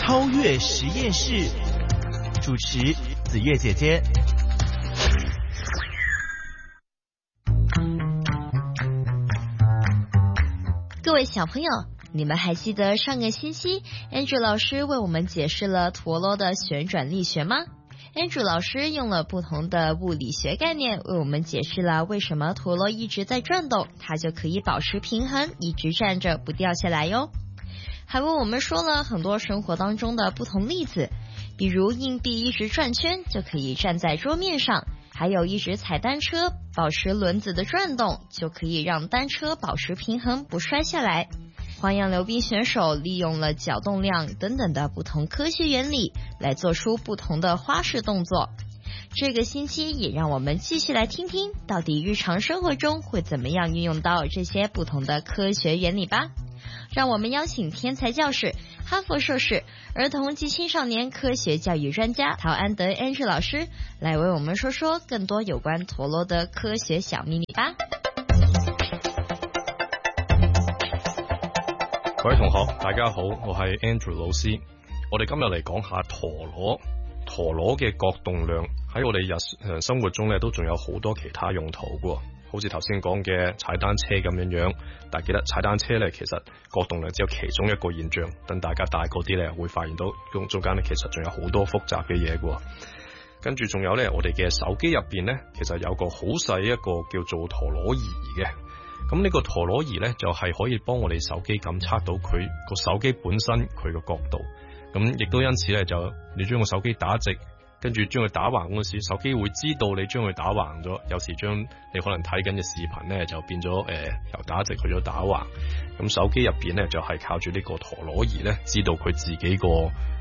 超越实验室，主持子月姐姐。 各位小朋友，你们还记得上个星期 Andrew 老师为我们解释了陀螺的旋转力学吗？ Andrew 老师用了不同的物理学概念为我们解释了为什么陀螺一直在转动，它就可以保持平衡，一直站着不掉下来哟。还为我们说了很多生活当中的不同例子，比如硬币一直转圈就可以站在桌面上，还有一直踩单车保持轮子的转动，就可以让单车保持平衡不摔下来。花样溜冰选手利用了角动量等等的不同科学原理来做出不同的花式动作。这个星期也让我们继续来听听到底日常生活中会怎么样运用到这些不同的科学原理吧。让我们邀请天才教室、哈佛硕士、儿童及青少年科学教育专家陶安德 Andrew 老师来为我们说说更多有关陀螺的科学小秘密吧。 各位同學大家好，我係 Andrew 老師。我哋今日嚟講下陀螺。陀螺嘅角動量喺我哋日常生活中咧都仲有好多其他用途嘅，好似頭先講嘅踩單車咁樣樣。但係記得踩單車咧，其實角動量只有其中一個現象，等大家大個啲咧會發現到中間咧其實仲有好多複雜嘅嘢嘅。跟住仲有咧，我哋嘅手機入邊咧，其實有個好細一個叫做陀螺儀嘅。咁呢個陀螺儀咧就係可以幫我哋手機感測到佢個手機本身佢個角度。咁亦都因此咧，就你將個手機打直，跟住將佢打橫嗰時，手機會知道你將佢打橫咗。有時將你可能睇緊嘅視頻咧，就變咗由打直去咗打橫。咁手機入邊咧就係靠住呢個陀螺儀咧，知道佢自己個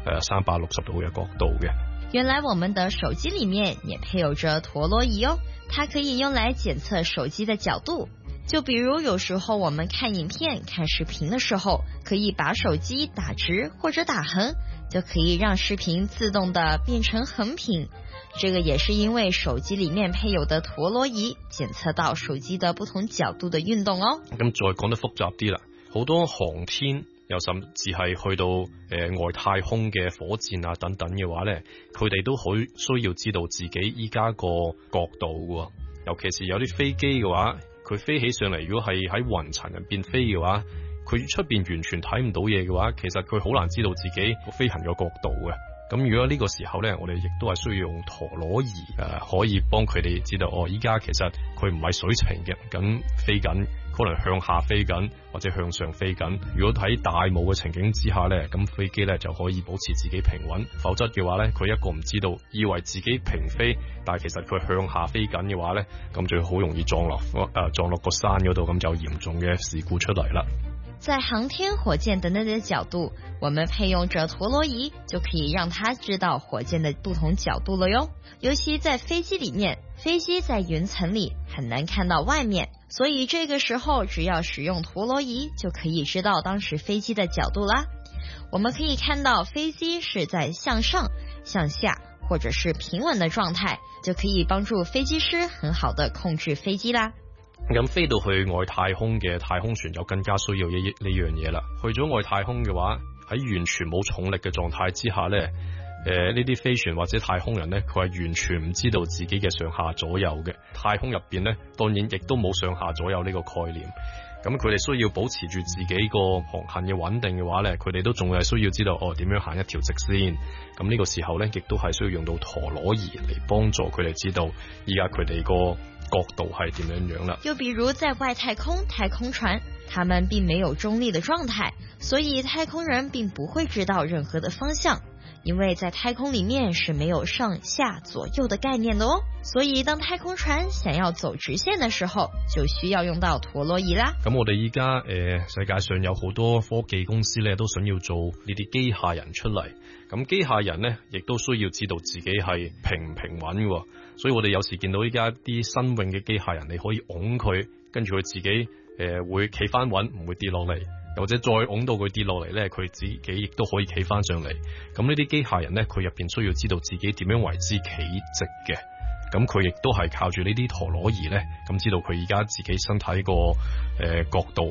360度嘅角度嘅。 原來我們的手機裡面也配有着陀螺儀哦，它可以用來檢測手機的角度。就比如有時候我們看影片、看視頻的時候，可以把手機打直或者打橫，就可以讓視頻自動的變成橫屏。這個也是因為手機裡面配有的陀螺儀檢測到手機的不同角度的運動哦。 咁再講得複雜啲啦，好多航天又甚至係去到外太空嘅火箭啊等等嘅話咧，佢哋都好需要知道自己依家個角度喎。尤其是有啲飛機嘅話，佢飛起上嚟，如果係喺雲層入邊飛嘅話，佢出邊完全睇唔到嘢嘅話，其實佢好難知道自己飛行嘅角度嘅。咁如果呢個時候咧，我哋亦都係需要用陀螺儀可以幫佢哋知道依家其實佢唔係水平嘅，咁飛緊，可能向下飛緊或者向上飛緊。如果喺大霧嘅情景之下咧，咁飛機咧就可以保持自己平穩。否則嘅話咧，佢一個唔知道，以為自己平飛，但係其實佢向下飛緊嘅話咧，咁就好容易撞落個山嗰度，咁就嚴重嘅事故出嚟啦。 在航天、火箭等等的角度，我們配用着陀螺儀，就可以讓它知道火箭的不同角度了喲。尤其在飛機裡面，飛機在雲層裡很難看到外面，所以這個時候只要使用陀螺儀，就可以知道當時飛機的角度啦。我們可以看到飛機是在向上、向下或者是平穩的狀態，就可以幫助飛機師很好的控制飛機啦。 咁飛到去外太空嘅太空船就更加需要呢樣嘢啦。去咗外太空嘅話，喺完全冇重力嘅狀態之下咧，呢啲飛船或者太空人咧，佢係完全唔知道自己嘅上下左右嘅。太空入邊咧，當然亦都冇上下左右呢個概念。咁佢哋需要保持住自己個航行嘅穩定嘅話咧，佢哋都仲係需要知道點樣行一條直線。咁呢個時候咧，亦都係需要用到陀螺儀嚟幫助佢哋知道依家佢哋個角度係點樣樣啦。 又比如在外太空，太空船，他們並沒有中立的狀態，所以太空人並不會知道任何的方向。因為在太空裡面是沒有上下左右的概念的哦，所以當太空船想要走直線的時候，就需要用到陀螺儀啦。 咁我哋依家世界上有好多科技公司咧，都想要做呢啲機械人出嚟。咁機械人咧，亦都需要知道自己係平唔平穩嘅，所以我哋有時見到依家啲新穎嘅機械人，你可以拱佢，跟住佢自己會企翻穩，唔會跌落嚟。或者再拱到佢跌落嚟咧，佢自己亦都可以企翻上嚟。咁呢啲機械人咧，佢入邊需要知道自己點樣為之企直嘅。咁佢亦都係靠住呢啲陀螺儀咧，咁知道佢而家自己身體個角度。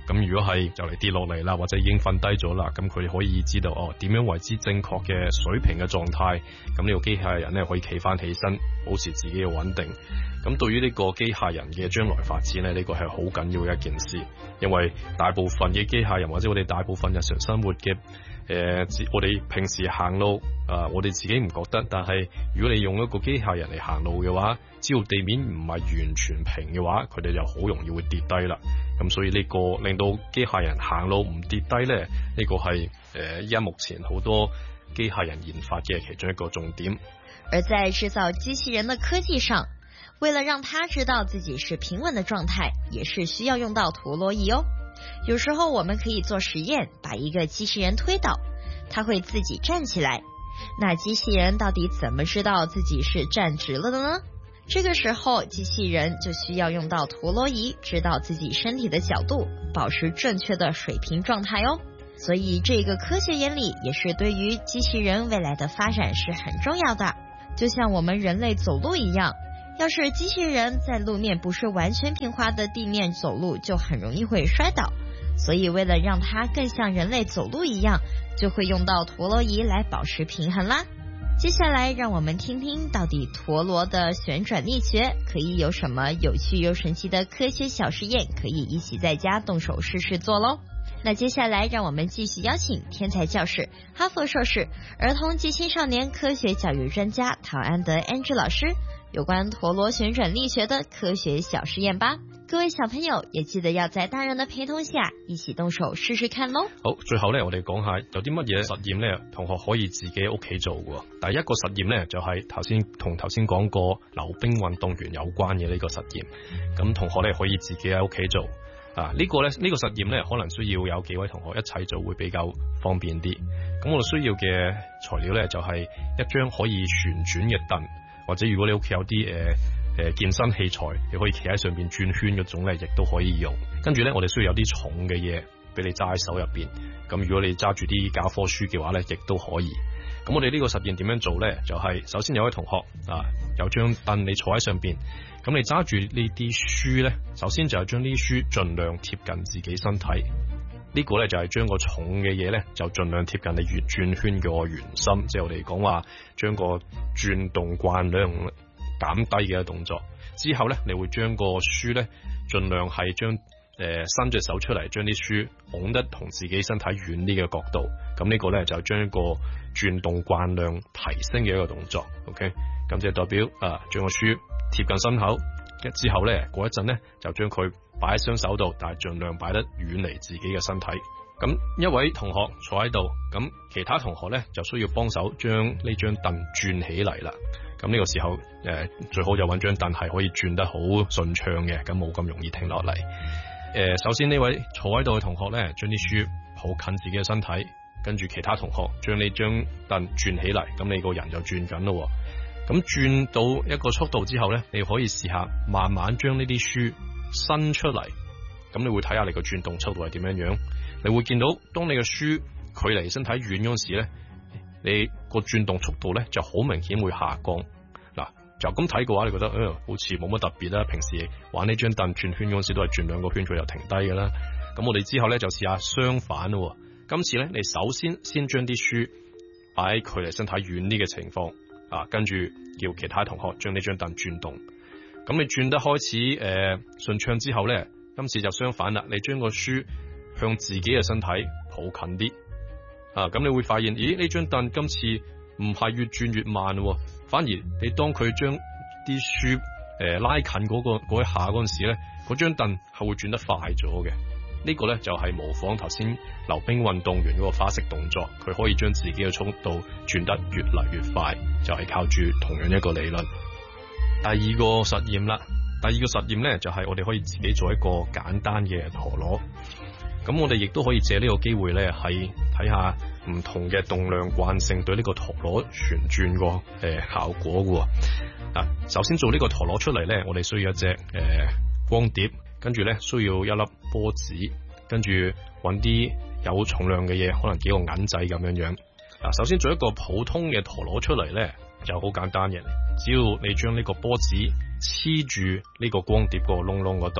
咁如果係就嚟跌落嚟啦，或者已經瞓低咗啦，咁佢哋可以知道點樣為之正確嘅水平嘅狀態。咁呢個機械人咧可以企翻起身，保持自己嘅穩定。咁對於呢個機械人嘅將來發展咧，呢個係好緊要嘅一件事，因為大部分嘅機械人或者我哋大部分日常生活嘅我哋平時行路我哋自己唔覺得，但係如果你用一個機械人嚟行路嘅話，只要地面唔係完全平嘅話，佢哋就好容易會跌低啦。咁所以呢個令到機械人行路唔跌低咧，呢個係依家目前好多機械人研發嘅其中一個重點。 而在製造機器人的科技上，為了讓他知道自己是平穩的狀態，也是需要用到陀螺儀哦。有時候我們可以做實驗，把一個機器人推倒，它會自己站起來。那機器人到底怎麼知道自己是站直了的呢？這個時候機器人就需要用到陀螺儀，知道自己身體的角度，保持正確的水平狀態哦。所以這個科學原理也是對於機器人未來的發展是很重要的。就像我們人類走路一樣，要是機器人在路面不是完全平滑的地面走路，就很容易會摔倒。所以為了讓它更像人類走路一樣，就會用到陀螺儀來保持平衡啦。接下來讓我們聽聽到底陀螺的旋轉力學可以有什麼有趣又神奇的科學小實驗，可以一起在家動手試試做咯。那接下來讓我們繼續邀請天才教室、哈佛碩士、兒童及青少年科學教育專家陶安德 Andrew 老師有關陀螺旋轉力學的科學小實驗吧。各位小朋友也記得要在大人的陪同下一起動手試試看咯。 好，最後咧我哋講下有啲乜嘢實驗咧同學可以自己屋企做嘅。第一個實驗咧就係頭先講過溜冰運動員有關嘅呢個實驗。咁同學咧可以自己喺屋企做。呢個實驗咧可能需要有幾位同學一齊做會比較方便啲。咁我哋需要嘅材料咧就係一張可以旋轉嘅凳，或者如果你屋企有啲健身器材，你可以企喺上邊轉圈嗰種咧，亦都可以用。跟住咧，我哋需要有啲重嘅嘢俾你揸喺手入邊。咁如果你揸住啲教科書嘅話咧，亦都可以。咁我哋呢個實驗點樣做咧？就係首先有位同學有張凳你坐喺上邊，咁你揸住呢啲書咧，首先就係將啲書盡量貼近自己身體。呢個咧就係將個重嘅嘢咧，就盡量貼近你轉圈嘅圓心，即係我哋講話將個轉動慣量減低嘅一個動作。之後咧，你會將個書咧盡量係將伸隻手出嚟，將啲書拱得同自己身體遠啲嘅角度。咁呢個咧就將一個轉動慣量提升嘅一個動作。OK， 咁即係代表將個書貼近心口，之後咧過一陣咧就將佢擺喺雙手度，但係盡量擺得遠離自己嘅身體。咁一位同學坐喺度，咁其他同學咧就需要幫手將呢張凳轉起嚟啦。咁呢個時候最好就揾張凳係可以轉得好順暢嘅，咁冇咁容易停落嚟。首先呢位坐喺度嘅同學咧，將啲書抱近自己嘅身體，跟住其他同學將呢張凳轉起嚟，咁你個人就轉緊咯。咁轉到一個速度之後咧，你可以試下慢慢將呢啲書伸出嚟，咁你會睇下你個轉動速度係點樣樣。你會見到當你嘅書距離身體遠嗰時咧，你個轉動速度咧就好明顯會下降。嗱，就咁睇嘅話，你覺得好似冇乜特別啦。平時玩呢張凳轉圈嗰時都係轉兩個圈佢就停低㗎啦。咁我哋之後咧就試下相反咯。今次咧你首先將啲書擺喺距離身體遠啲嘅情況，跟住叫其他同學將呢張凳轉動。咁你轉得開始順暢之後咧，今次就相反啦。你將個書向自己嘅身體抱近啲，咁你會發現，咦，呢張凳今次唔係越轉越慢喎，反而你當佢將啲書拉近嗰一下嗰陣時咧，嗰張凳係會轉得快咗嘅。呢個咧就係模仿頭先溜冰運動員嗰個花式動作，佢可以將自己嘅速度轉得越嚟越快，就係靠住同樣一個理論。第二個實驗啦，咧就係我哋可以自己做一個簡單嘅陀螺。咁我哋亦都可以借呢個機會咧，係睇下唔同嘅動量慣性對呢個陀螺旋轉個效果嘅。首先做呢個陀螺出嚟咧，我哋需要一隻光碟，跟住咧需要一粒波子，跟住揾啲有重量嘅嘢，可能幾個銀仔咁樣樣。首先做一個普通嘅陀螺出嚟咧，就好簡單嘅，只要你將呢個波子黐住呢個光碟個窿窿嗰度。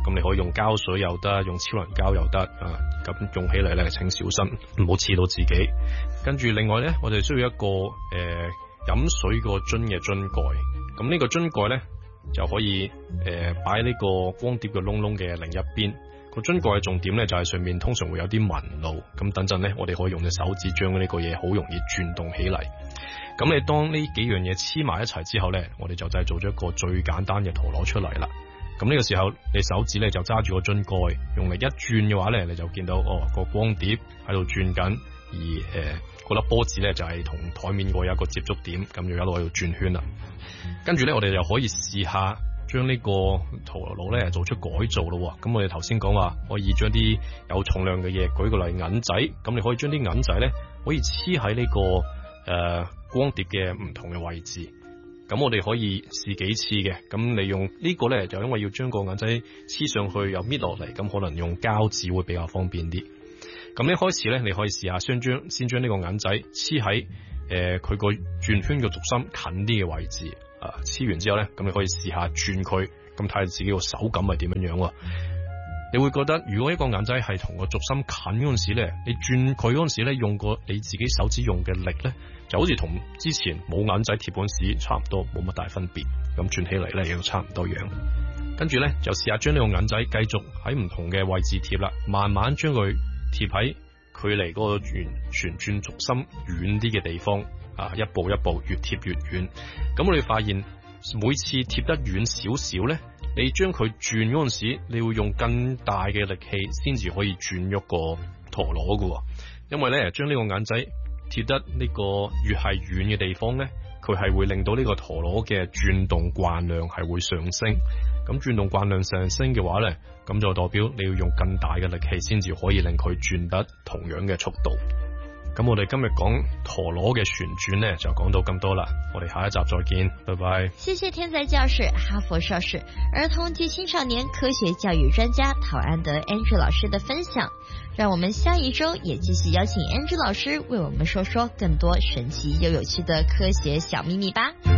咁你可以用膠水又得，用超能膠又得啊。咁用起嚟咧，請小心唔好刺到自己。跟住另外咧，我哋需要一個飲水個樽嘅樽蓋。咁呢個樽蓋咧就可以擺喺呢個光碟嘅窿窿嘅另一邊。個樽蓋嘅重點咧就係上面通常會有啲紋路，咁等陣咧我哋可以用隻手指將呢個嘢好容易轉動起嚟。咁你當呢幾樣嘢黐埋一齊之後咧，我哋就製造咗一個最簡單嘅陀螺出嚟啦。咁呢個時候你手指咧就揸住個樽蓋，用力一轉嘅話咧，你就見到個光碟喺度轉緊，而嗰粒波子咧就係同台面個有一個接觸點，咁就一路喺度轉圈啦。跟住咧我哋就可以試下將呢個陀螺咧做出改造咯。咁我哋頭先講話可以將啲有重量嘅嘢，舉個例銀仔，咁你可以將啲銀仔咧可以黐喺呢個光碟嘅唔同嘅位置。咁我哋可以試幾次嘅。咁你用呢個咧就因為要將個銀仔黐上去又搣落嚟，咁可能用膠紙會比較方便啲。咁一開始咧你可以試下先將呢個銀仔黐喺佢個轉圈嘅軸心近啲嘅位置。黐完之後咧，咁你可以試下轉佢，咁睇下自己個手感係點樣樣。你會覺得如果一個銀仔係同個軸心近嗰陣時咧，你轉佢嗰陣時咧，用個你自己手指用嘅力咧，就好似同之前冇銀仔貼嗰陣時差唔多，冇乜大分別。咁轉起嚟咧，亦都差唔多樣。跟住咧就試下將呢個銀仔繼續喺唔同嘅位置貼啦，慢慢將佢貼喺距離嗰個旋轉軸心遠啲嘅地方。一步一步越貼越遠。咁我哋發現每次貼得遠少少咧，你將佢轉嗰陣時，你會用更大嘅力氣先至可以轉喐個陀螺噶。因為咧將呢個銀仔貼得呢個越係遠嘅地方咧，佢係會令到呢個陀螺嘅轉動慣量係會上升。咁轉動慣量上升嘅話咧，咁就代表你要用更大嘅力氣先至可以令佢轉得同樣嘅速度。咁我哋今日講陀螺嘅旋轉呢，就講到咁多啦。我哋下一集再見，拜拜。 謝謝天才教室哈佛碩士兒童及青少年科學教育專家陶安德 Andrew 老師的分享。讓我們下一周也繼續邀請 Andrew 老師為我們說說更多神奇又有趣的科學小秘密吧。